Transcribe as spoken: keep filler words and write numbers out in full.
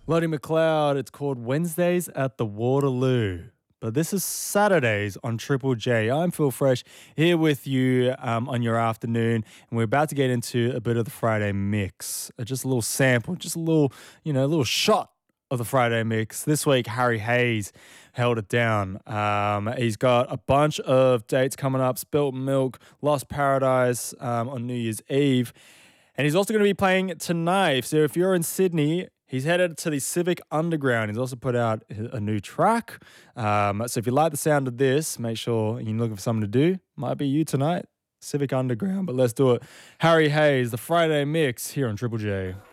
Lottie McLeod, it's called Wednesdays at the Waterloo. But this is Saturdays on Triple J. I'm Phil Fresh here with you um, on your afternoon, and we're about to get into a bit of the Friday mix. Uh, just a little sample, just a little, you know, a little shot of the Friday mix. This week, Harry Hayes held it down. Um, he's got a bunch of dates coming up: Spilt Milk, Lost Paradise um, on New Year's Eve. And he's also going to be playing tonight. So if you're in Sydney, he's headed to the Civic Underground. He's also put out a new track. Um, so if you like the sound of this, make sure you're looking for something to do. Might be you tonight, Civic Underground. But let's do it. Harry Hayes, the Friday mix here on Triple J.